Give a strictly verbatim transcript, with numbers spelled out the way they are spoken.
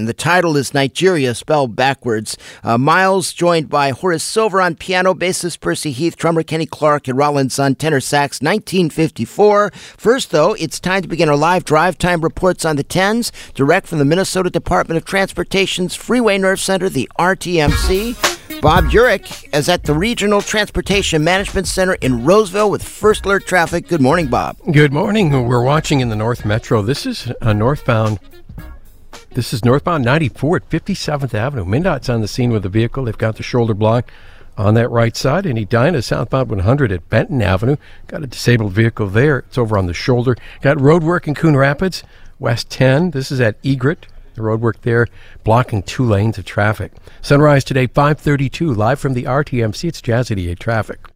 and the title is Nigeria, spelled backwards. Uh, Miles, joined by Horace Silver on piano, bassist Percy Heath, drummer Kenny Clark, and Rollins on tenor sax, nineteen fifty-four. First, though, it's time to begin our live drive time reports on the tens, direct from the Minnesota Department of Transportation's Freeway Nerve Center, the R T M C. Bob Urich is at the Regional Transportation Management Center in Roseville with First Alert Traffic. Good morning, Bob. Good morning. We're watching in the North Metro. This is a northbound. This is northbound ninety-four at fifty-seventh Avenue. MnDOT's on the scene with the vehicle. They've got the shoulder block on that right side. And Edina southbound one hundred at Benton Avenue. Got a disabled vehicle there. It's over on the shoulder. Got road work in Coon Rapids, West ten. This is at Egret. The road work there blocking two lanes of traffic. Sunrise today, five thirty-two, live from the R T M C. It's Jazz eighty-eight traffic.